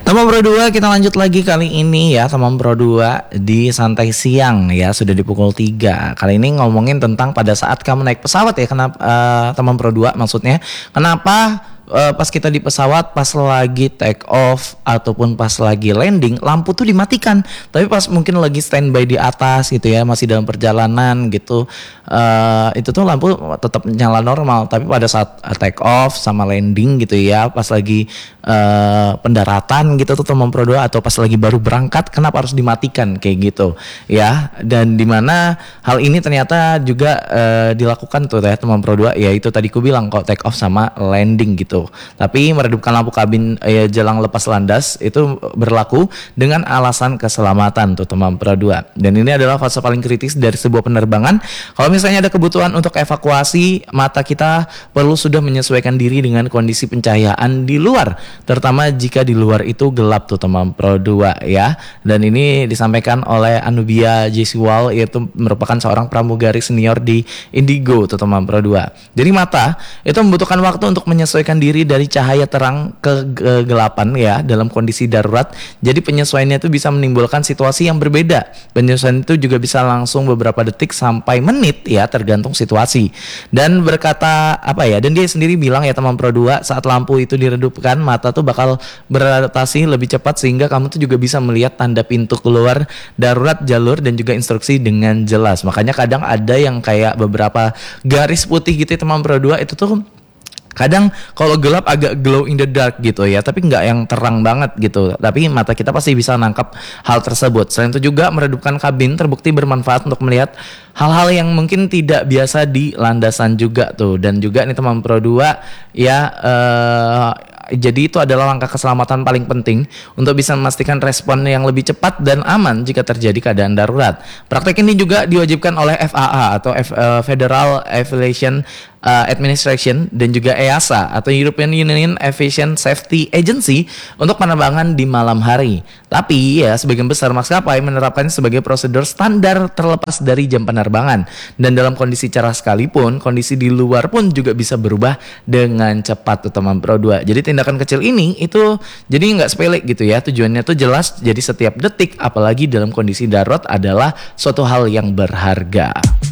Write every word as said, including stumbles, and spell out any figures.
Teman Pro dua, kita lanjut lagi kali ini ya teman Pro dua di santai siang ya, sudah di pukul tiga. Kali ini ngomongin tentang pada saat kamu naik pesawat ya, kenapa uh, teman Pro dua maksudnya, kenapa uh, pas kita di pesawat pas lagi take off ataupun pas lagi landing lampu tuh dimatikan, tapi pas mungkin lagi standby di atas gitu ya, masih dalam perjalanan gitu, uh, itu tuh lampu tetap nyala normal, tapi pada saat take off sama landing gitu ya, pas lagi uh, pendaratan gitu tuh teman Pro dua, atau pas lagi baru berangkat, kenapa harus dimatikan kayak gitu ya. Dan dimana hal ini ternyata juga uh, dilakukan tuh ya teman Pro dua, ya itu tadi ku bilang kok, take off sama landing gitu. Tapi meredupkan lampu kabin ya, jelang lepas landas itu berlaku dengan alasan keselamatan tuh teman Pro dua. Dan ini adalah fase paling kritis dari sebuah penerbangan. Kalau misalnya ada kebutuhan untuk evakuasi, mata kita perlu sudah menyesuaikan diri dengan kondisi pencahayaan di luar, terutama jika di luar itu gelap tuh teman Pro dua ya. Dan ini disampaikan oleh Anubia Jesiwal, yaitu merupakan seorang pramugari senior di Indigo tuh teman Pro dua. Jadi mata itu membutuhkan waktu untuk menyesuaikan diri dari cahaya terang ke kegelapan ya dalam kondisi darurat. Jadi penyesuaiannya itu bisa menimbulkan situasi yang berbeda. Penyesuaian itu juga bisa langsung beberapa detik sampai menit ya, tergantung situasi. Dan berkata apa ya, dan dia sendiri bilang ya teman Pro dua, saat lampu itu diredupkan, mata tuh bakal beradaptasi lebih cepat sehingga kamu tuh juga bisa melihat tanda pintu keluar darurat, jalur, dan juga instruksi dengan jelas. Makanya kadang ada yang kayak beberapa garis putih gitu ya teman Pro dua, itu tuh kadang kalau gelap agak glow in the dark gitu ya, tapi nggak yang terang banget gitu. Tapi mata kita pasti bisa nangkap hal tersebut. Selain itu juga meredupkan kabin terbukti bermanfaat untuk melihat hal-hal yang mungkin tidak biasa di landasan juga tuh. Dan juga nih teman Pro dua ya, uh, jadi itu adalah langkah keselamatan paling penting untuk bisa memastikan respon yang lebih cepat dan aman jika terjadi keadaan darurat. Praktek ini juga diwajibkan oleh F A A atau F, uh, Federal Aviation uh, Administration dan juga E A S A atau European Union Aviation Safety Agency untuk penerbangan di malam hari. Tapi ya sebagian besar maskapai menerapkannya sebagai prosedur standar terlepas dari jam penerbangan. Dan dalam kondisi cerah sekalipun, kondisi di luar pun juga bisa berubah dengan cepat tuh teman Pro dua. Jadi tindakan kecil ini itu jadi nggak sepele gitu ya, tujuannya tuh jelas. Jadi setiap detik apalagi dalam kondisi darurat adalah suatu hal yang berharga.